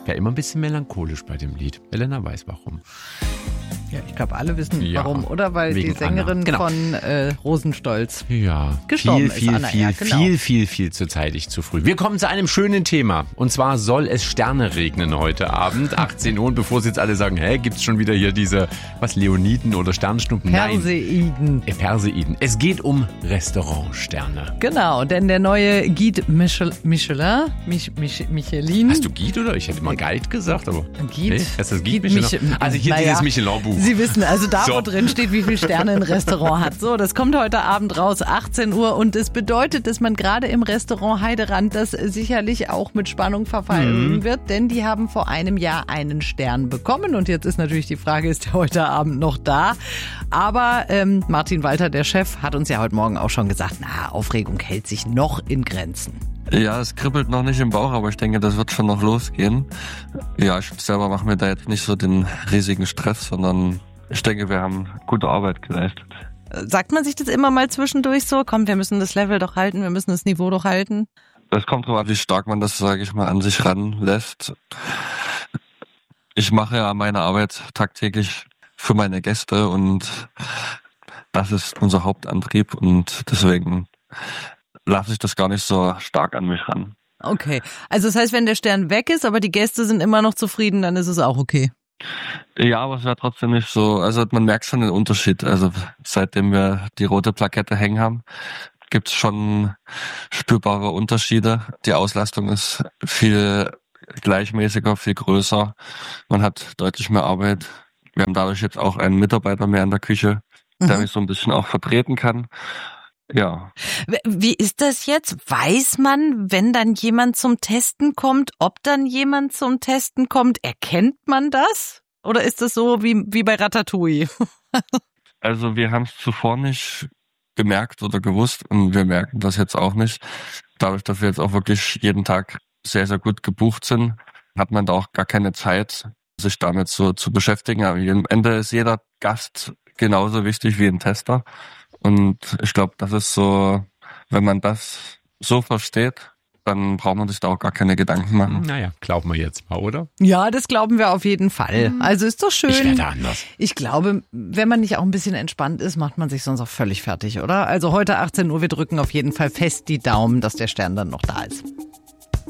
wäre immer ein bisschen melancholisch bei dem Lied. Elena weiß warum. Ja, ich glaube, alle wissen Ja, warum, oder? Weil die wegen Sängerin Anna. Genau. von Rosenstolz Ja, gestorben ist. Anna, ja, genau. viel zu zeitig, zu früh. Wir kommen zu einem schönen Thema. Und zwar soll es Sterne regnen heute Abend, 18 Uhr. Und bevor Sie jetzt alle sagen, gibt's schon wieder hier diese, Leoniden oder Sternschnuppen? Perseiden. Nein. Perseiden. Es geht um Restaurantsterne. Genau, denn der neue Guide Michelin. Hast du Guide oder? Ich hätte mal Guide gesagt, aber. Guide? Nee, heißt das Guide Guide Michelin? Also hier dieses Michelin-Buch. Sie wissen also da, wo So. drin steht, wie viele Sterne ein Restaurant hat. So, das kommt heute Abend raus, 18 Uhr. Und es bedeutet, dass man gerade im Restaurant Heiderand das sicherlich auch mit Spannung verfolgen wird. Denn die haben vor einem Jahr einen Stern bekommen. Und jetzt ist natürlich die Frage, ist der heute Abend noch da? Aber Martin Walter, der Chef, hat uns ja heute Morgen auch schon gesagt, Aufregung hält sich noch in Grenzen. Ja, es kribbelt noch nicht im Bauch, aber ich denke, das wird schon noch losgehen. Ja, ich selber mache mir da jetzt nicht so den riesigen Stress, sondern ich denke, wir haben gute Arbeit geleistet. Sagt man sich das immer mal zwischendurch so? Komm, wir müssen das Level doch halten, wir müssen das Niveau doch halten? Das kommt drauf an, wie stark man das, sage ich mal, an sich ranlässt. Ich mache ja meine Arbeit tagtäglich für meine Gäste und das ist unser Hauptantrieb und deswegen lasse ich das gar nicht so stark an mich ran. Okay, also das heißt, wenn der Stern weg ist, aber die Gäste sind immer noch zufrieden, dann ist es auch okay. Ja, aber es wäre trotzdem nicht so, also man merkt schon den Unterschied. Also seitdem wir die rote Plakette hängen haben, gibt's schon spürbare Unterschiede. Die Auslastung ist viel gleichmäßiger, viel größer. Man hat deutlich mehr Arbeit. Wir haben dadurch jetzt auch einen Mitarbeiter mehr in der Küche, der mich so ein bisschen auch vertreten kann. Ja. Wie ist das jetzt? Weiß man, wenn dann jemand zum Testen kommt, ob dann jemand zum Testen kommt? Erkennt man das? Oder ist das so wie bei Ratatouille? Also wir haben es zuvor nicht gemerkt oder gewusst und wir merken das jetzt auch nicht. Dadurch, dass wir jetzt auch wirklich jeden Tag sehr, sehr gut gebucht sind, hat man da auch gar keine Zeit, sich damit so zu beschäftigen. Aber am Ende ist jeder Gast genauso wichtig wie ein Tester. Und ich glaube, das ist so, wenn man das so versteht, dann braucht man sich da auch gar keine Gedanken machen. Naja, glauben wir jetzt mal, oder? Ja, das glauben wir auf jeden Fall. Also ist doch schön. Ich werde anders. Ich glaube, wenn man nicht auch ein bisschen entspannt ist, macht man sich sonst auch völlig fertig, oder? Also heute 18 Uhr, wir drücken auf jeden Fall fest die Daumen, dass der Stern dann noch da ist.